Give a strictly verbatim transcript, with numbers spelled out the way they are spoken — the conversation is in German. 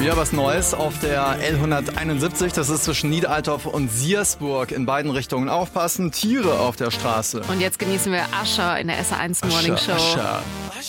Wieder was Neues auf der L hunderteinundsiebzig. Das ist zwischen Niederaltorf und Siersburg. In beiden Richtungen aufpassen. Tiere auf der Straße. Und jetzt genießen wir Usher in der S R eins Morning Show. Usher, Usher.